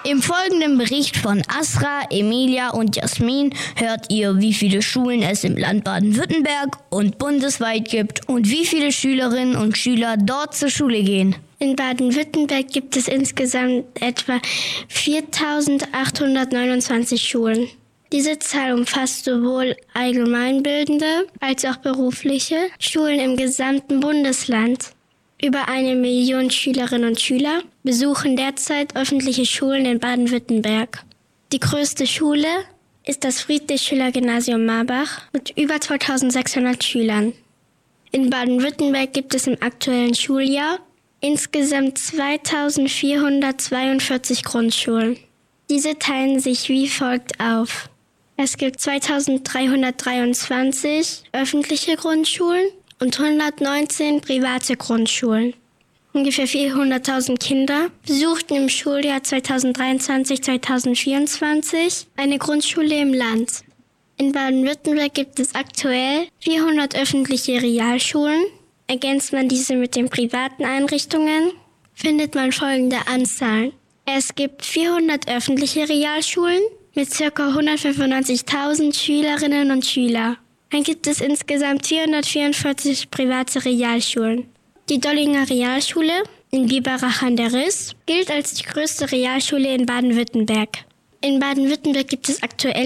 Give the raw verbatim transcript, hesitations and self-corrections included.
Im folgenden Bericht von Asra, Emilia und Jasmin hört ihr, wie viele Schulen es im Land Baden-Württemberg und bundesweit gibt und wie viele Schülerinnen und Schüler dort zur Schule gehen. In Baden-Württemberg gibt es insgesamt etwa viertausendachthundertneunundzwanzig Schulen. Diese Zahl umfasst sowohl allgemeinbildende als auch berufliche Schulen im gesamten Bundesland. Über eine Million Schülerinnen und Schüler besuchen derzeit öffentliche Schulen in Baden-Württemberg. Die größte Schule ist das Friedrich-Schiller-Gymnasium Marbach mit über zweitausendsechshundert Schülern. In Baden-Württemberg gibt es im aktuellen Schuljahr insgesamt zweitausendvierhundertzweiundvierzig Grundschulen. Diese teilen sich wie folgt auf. Es gibt zweitausenddreihundertdreiundzwanzig öffentliche Grundschulen und hundertneunzehn private Grundschulen. Ungefähr vierhunderttausend Kinder besuchten im Schuljahr zweitausenddreiundzwanzig zweitausendvierundzwanzig eine Grundschule im Land. In Baden-Württemberg gibt es aktuell vierhundert öffentliche Realschulen. Ergänzt man diese mit den privaten Einrichtungen, findet man folgende Anzahlen. Es gibt vierhundert öffentliche Realschulen mit ca. hundertfünfundneunzigtausend Schülerinnen und Schüler. Dann gibt es insgesamt vierhundertvierundvierzig private Realschulen. Die Dollinger Realschule in Biberach an der Riß gilt als die größte Realschule in Baden-Württemberg. In Baden-Württemberg gibt es aktuell